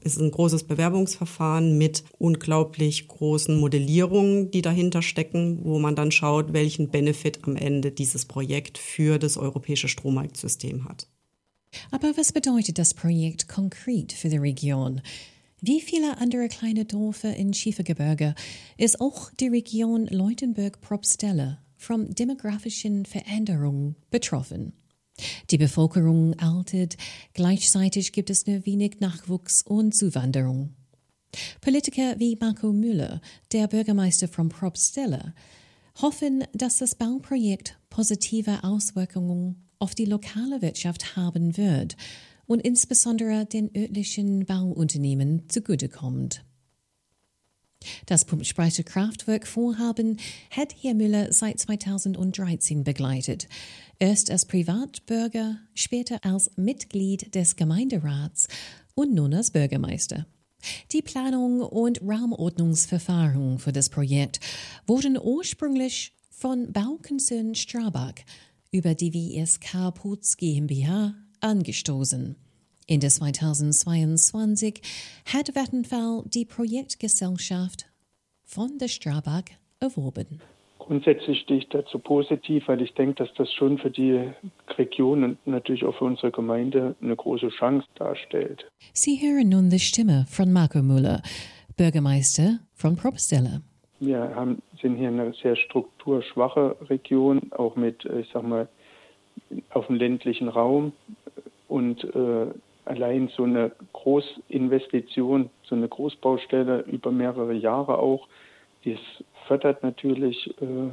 Es ist ein großes Bewerbungsverfahren mit unglaublich großen Modellierungen, die dahinter stecken, wo man dann schaut, welchen Benefit am Ende dieses Projekt für das europäische Strommarktsystem hat. Aber was bedeutet das Projekt konkret für die Region? Wie viele andere kleine Dörfer in Schiefergebirge ist auch die Region Leutenburg-Probstelle von demografischen Veränderungen betroffen? Die Bevölkerung altert, gleichzeitig gibt es nur wenig Nachwuchs und Zuwanderung. Politiker wie Marco Müller, der Bürgermeister von Probstelle, hoffen, dass das Bauprojekt positive Auswirkungen auf die lokale Wirtschaft haben wird und insbesondere den örtlichen Bauunternehmen zugutekommt. Das Pumpspeicherkraftwerk-Vorhaben hat Herr Müller seit 2013 begleitet. Erst als Privatbürger, später als Mitglied des Gemeinderats und nun als Bürgermeister. Die Planung und Raumordnungsverfahren für das Projekt wurden ursprünglich von Baukonzern Strabag über die WSK Putz GmbH angestoßen. Ende 2022 hat Vattenfall die Projektgesellschaft von der Strabag erworben. Grundsätzlich stehe ich dazu positiv, weil ich denke, dass das schon für die Region und natürlich auch für unsere Gemeinde eine große Chance darstellt. Sie hören nun die Stimme von Marco Müller, Bürgermeister von Probstelle. Wir sind hier eine sehr strukturschwache Region, auch mit, auf dem ländlichen Raum. Und allein so eine Großinvestition, so eine Großbaustelle über mehrere Jahre auch, das fördert natürlich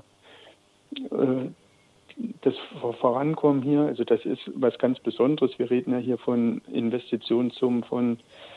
das Vorankommen hier. Also das ist was ganz Besonderes. Wir reden ja hier von Investitionssummen von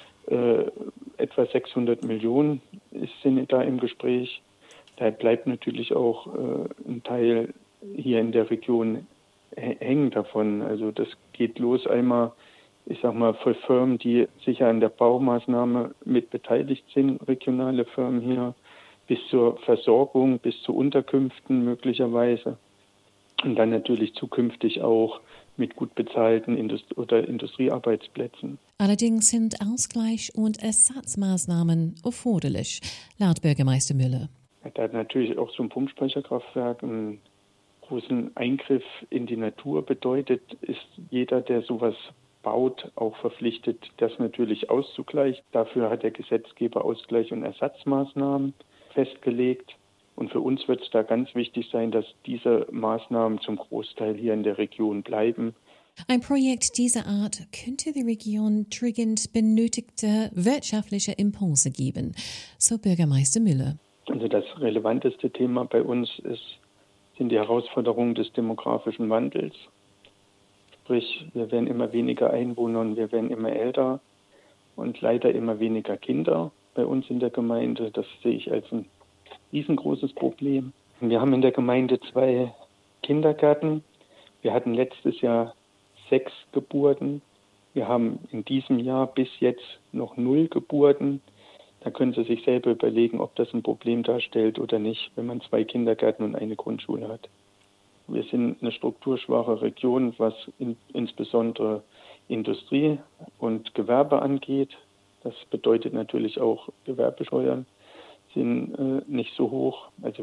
etwa 600 Millionen sind da im Gespräch. Da bleibt natürlich auch ein Teil hier in der Region hängen davon. Also das geht los einmal, für Firmen, die sicher an der Baumaßnahme mit beteiligt sind, regionale Firmen hier, bis zur Versorgung, bis zu Unterkünften möglicherweise. Und dann natürlich zukünftig auch mit gut bezahlten Industriearbeitsplätzen. Allerdings sind Ausgleich- und Ersatzmaßnahmen erforderlich, laut Bürgermeister Müller. Da natürlich auch so ein Pumpspeicherkraftwerk einen großen Eingriff in die Natur bedeutet, ist jeder, der sowas baut, auch verpflichtet, das natürlich auszugleichen. Dafür hat der Gesetzgeber Ausgleich- und Ersatzmaßnahmen festgelegt. Und für uns wird es da ganz wichtig sein, dass diese Maßnahmen zum Großteil hier in der Region bleiben. Ein Projekt dieser Art könnte der Region dringend benötigte wirtschaftliche Impulse geben, so Bürgermeister Müller. Also das relevanteste Thema bei uns sind die Herausforderungen des demografischen Wandels. Sprich, wir werden immer weniger Einwohner und wir werden immer älter und leider immer weniger Kinder bei uns in der Gemeinde. Das sehe ich als ein riesengroßes Problem. Wir haben in der Gemeinde 2 Kindergärten. Wir hatten letztes Jahr 6 Geburten. Wir haben in diesem Jahr bis jetzt noch 0 Geburten. Da können Sie sich selber überlegen, ob das ein Problem darstellt oder nicht, wenn man 2 Kindergärten und eine Grundschule hat. Wir sind eine strukturschwache Region, was insbesondere Industrie und Gewerbe angeht. Das bedeutet natürlich auch Gewerbesteuern sind nicht so hoch. Also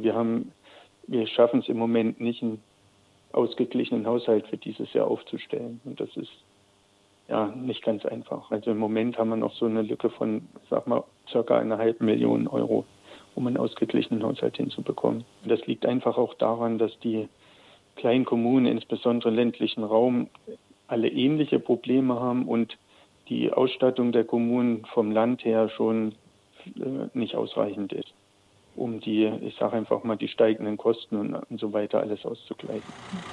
wir schaffen es im Moment nicht, einen ausgeglichenen Haushalt für dieses Jahr aufzustellen. Und das ist ja nicht ganz einfach. Also im Moment haben wir noch so eine Lücke von, ca. 1,5 Millionen Euro, um einen ausgeglichenen Haushalt hinzubekommen. Und das liegt einfach auch daran, dass die kleinen Kommunen, insbesondere im ländlichen Raum, alle ähnliche Probleme haben und die Ausstattung der Kommunen vom Land her schon nicht ausreichend ist, um die steigenden Kosten und so weiter alles auszugleichen.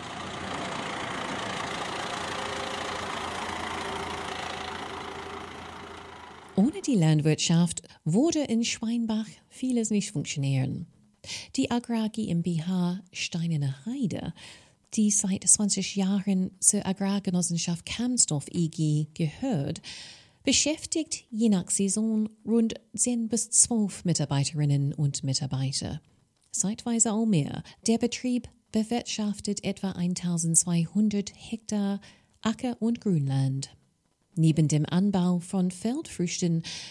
Ohne die Landwirtschaft würde in Schweinbach vieles nicht funktionieren. Die Agrar GmbH Steinerne Heide, die seit 20 Jahren zur Agrargenossenschaft Kamsdorf EG gehört, beschäftigt je nach Saison rund 10 bis 12 Mitarbeiterinnen und Mitarbeiter. Zeitweise auch mehr. Der Betrieb bewirtschaftet etwa 1200 Hektar Acker- und Grünland. Neben dem Anbau von Feldfrüchten